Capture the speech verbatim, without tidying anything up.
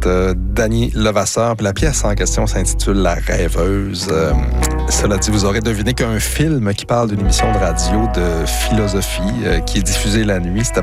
pianiste euh, Danny Levasseur. Puis la pièce en question s'intitule La Rêveuse. Euh, cela dit, vous aurez deviné qu'un film qui parle d'une émission de radio de philosophie euh, qui est diffusée la nuit, c'était